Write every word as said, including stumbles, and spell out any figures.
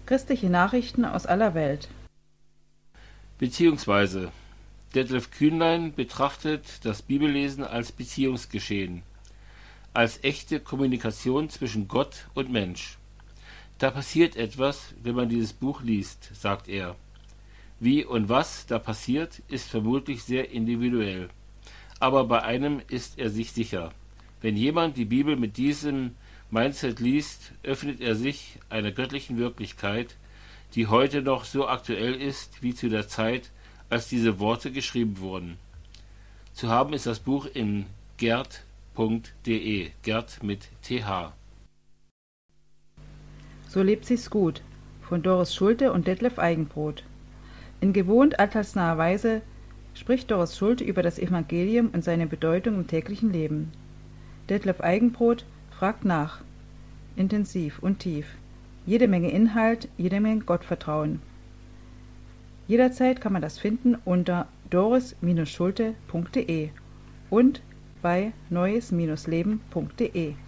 Christliche Nachrichten aus aller Welt. Beziehungsweise Detlef Kühnlein betrachtet das Bibellesen als Beziehungsgeschehen, als echte Kommunikation zwischen Gott und Mensch. Da passiert etwas, wenn man dieses Buch liest, sagt er. Wie und was da passiert, ist vermutlich sehr individuell. Aber bei einem ist er sich sicher. Wenn jemand die Bibel mit diesem Mindset liest, öffnet er sich einer göttlichen Wirklichkeit, die heute noch so aktuell ist wie zu der Zeit, als diese Worte geschrieben wurden. Zu haben ist das Buch in gerd punkt de, Gerd mit T H. So lebt sich's gut, von Doris Schulte und Detlef Eigenbrot. In gewohnt alltagsnaher Weise spricht Doris Schulte über das Evangelium und seine Bedeutung im täglichen Leben. Detlef Eigenbrot fragt nach, intensiv und tief. Jede Menge Inhalt, jede Menge Gottvertrauen. Jederzeit kann man das finden unter doris Bindestrich schulte punkt de und bei neues Bindestrich leben punkt de.